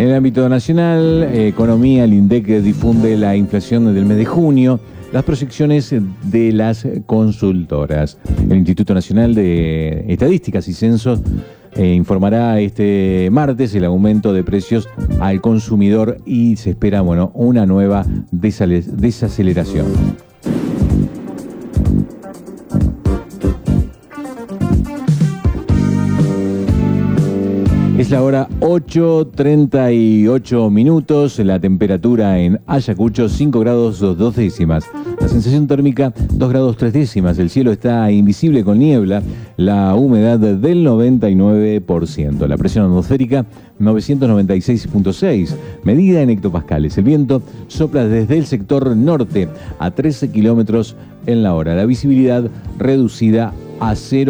En el ámbito nacional, economía, el INDEC difunde la inflación del mes de junio, las proyecciones de las consultoras. El Instituto Nacional de Estadísticas y Censos informará este martes el aumento de precios al consumidor y se espera, una nueva desaceleración. Es la hora 8:38 minutos, la temperatura en Ayacucho 5 grados 2 décimas, la sensación térmica 2 grados 3 décimas, el cielo está invisible con niebla, la humedad del 99%, la presión atmosférica 996.6, medida en hectopascales, el viento sopla desde el sector norte a 13 kilómetros en la hora, la visibilidad reducida a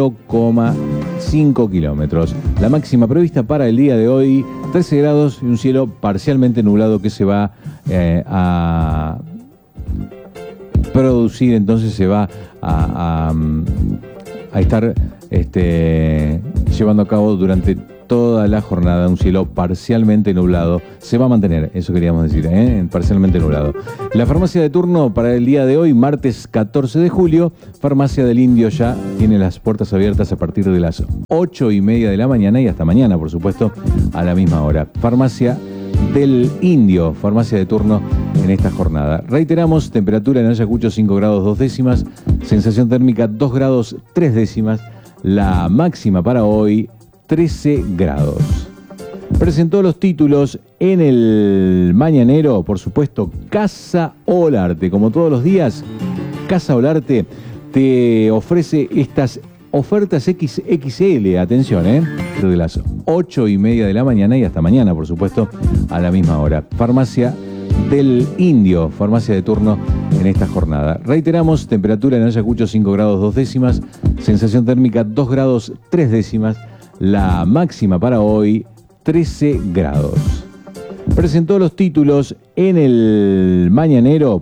0,5 kilómetros. La máxima prevista para el día de hoy, 13 grados y un cielo parcialmente nublado que se va a producir, entonces se va a estar llevando a cabo durante toda la jornada un cielo parcialmente nublado. Se va a mantener, eso queríamos decir, parcialmente nublado. La farmacia de turno para el día de hoy, martes 14 de julio, Farmacia del Indio ya tiene las puertas abiertas a partir de las 8:30 de la mañana y hasta mañana, por supuesto, a la misma hora. Farmacia del Indio, farmacia de turno en esta jornada. Reiteramos, temperatura en Ayacucho 5 grados 2 décimas, sensación térmica 2 grados 3 décimas, la máxima para hoy 13 grados. Presentó los títulos en el mañanero, por supuesto, Casa Olarte. Como todos los días, Casa Olarte te ofrece estas ofertas XXL, atención, de las 8:30 de la mañana y hasta mañana, por supuesto, a la misma hora. Farmacia del Indio, farmacia de turno en esta jornada. Reiteramos, temperatura en Ayacucho 5 grados 2 décimas, sensación térmica 2 grados 3 décimas, la máxima para hoy 13 grados. Presentó los títulos en el mañanero.